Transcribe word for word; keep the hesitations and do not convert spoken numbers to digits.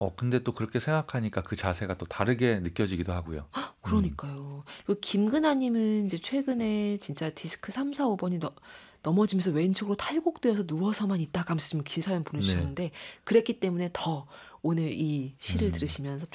어 근데 또 그렇게 생각하니까 그 자세가 또 다르게 느껴지기도 하고요. 음. 그러니까요. 그 김그나 님은 이제 최근에 진짜 디스크 삼사오 번이 너 넘어지면서 왼쪽으로 탈곡되어서 누워서만 있다가 하면서 지금 긴 사연 네. 보내주셨는데 그랬기 때문에 더 오늘 이 시를 음. 들으시면서 좀